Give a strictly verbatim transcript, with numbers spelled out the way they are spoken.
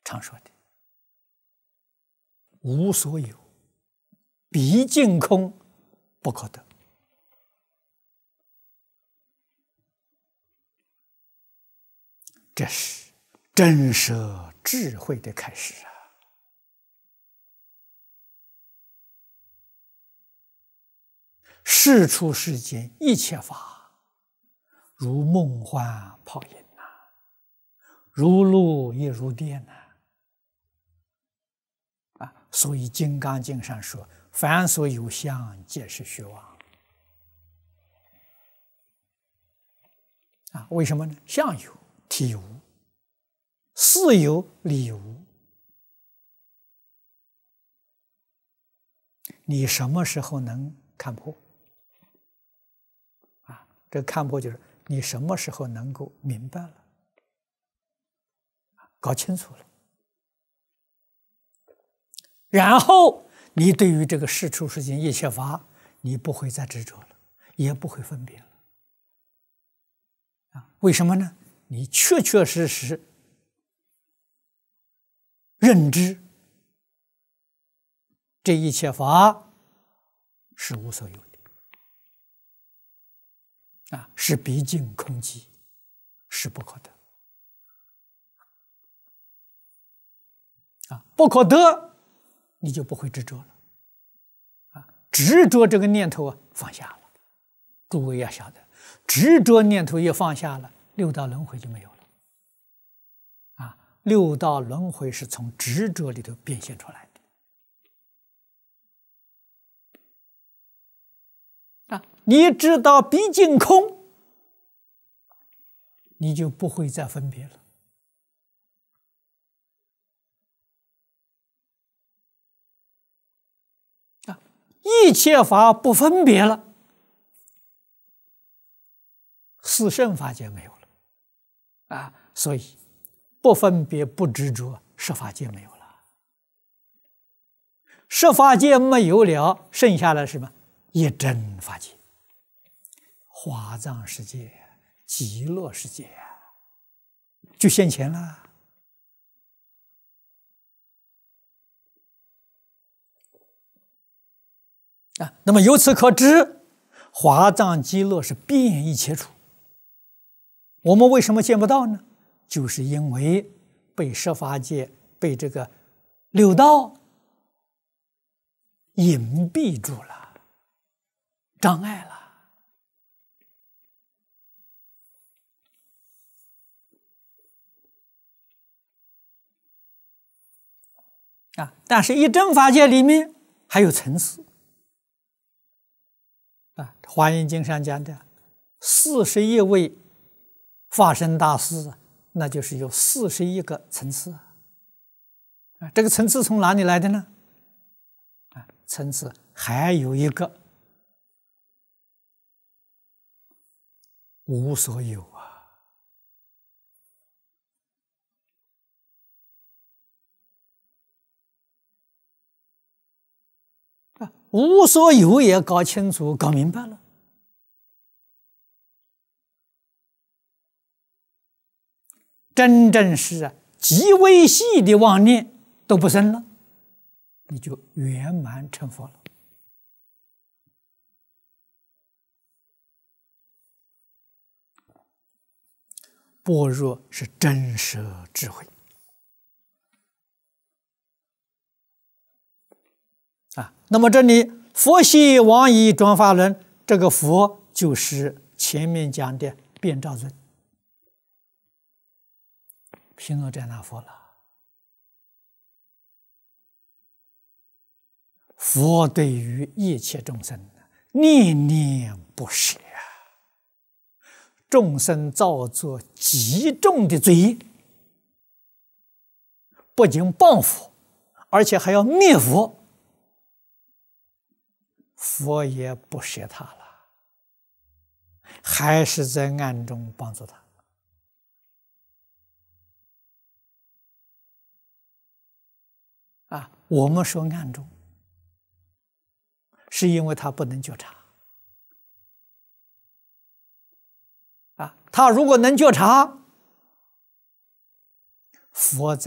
常说的无所有，毕竟空，不可得。这是真实智慧的开始啊！世出世间一切法，如梦幻泡影呐、啊，如露亦如电呐、啊！啊，所以《金刚经》上说：“凡所有相，皆是虚妄。”啊，为什么呢？相有，体无；事有，理无。你什么时候能看破？啊，这看破就是你什么时候能够明白了，搞清楚了，然后你对于这个世出世间一切法，你不会再执着了，也不会分别了。啊，为什么呢？你确确实实认知这一切法是无所有的，啊，是毕竟空寂，是不可得。啊，不可得，你就不会执着了。啊，执着这个念头啊，放下了。诸位要晓得，执着念头一放下了，六道轮回就没有了。啊，六道轮回是从执着里头变现出来的。啊，你知道毕竟空，你就不会再分别了。啊，一切法不分别了，四圣法界没有了。啊，所以不分别、不执着，十法界没有了。十法界没有了，剩下了什么？一真法界，华藏世界、极乐世界就现前了。啊，那么由此可知，华藏极乐是遍一切处。我们为什么见不到呢？就是因为被十法界、被这个六道隐蔽住了，障碍了。啊，但是一真法界里面还有层次。啊，《华严经》上讲的四十一位法身大士，那就是有四十一个层次。啊，这个层次从哪里来的呢？啊，层次还有一个无所有啊。啊，无所有也搞清楚、搞明白了，真正是啊，极微细的妄念都不生了，你就圆满成佛了。般若是真实智慧啊。那么这里佛系往以转法轮，这个佛就是前面讲的遍照尊，毗卢遮那佛了。佛对于一切众生念念不舍，众生造作极重的罪业，不仅谤佛，而且还要灭佛，佛也不舍他了，还是在暗中帮助他。啊，我们说暗中，是因为他不能觉察。啊，他如果能觉察，佛